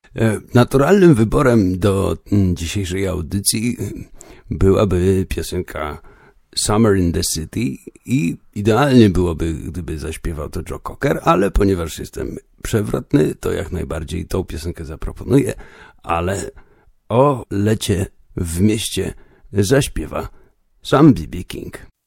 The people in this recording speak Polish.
Naturalnym wyborem do dzisiejszej audycji byłaby piosenka Summer in the City i idealnie byłoby, gdyby zaśpiewał to Joe Cocker, ale ponieważ jestem przewrotny, to jak najbardziej tą piosenkę zaproponuję, ale o lecie w mieście zaśpiewa sam B.B. King.